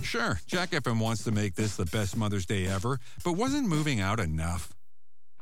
Sure, Jack FM wants to make this the best Mother's Day ever, but wasn't moving out enough?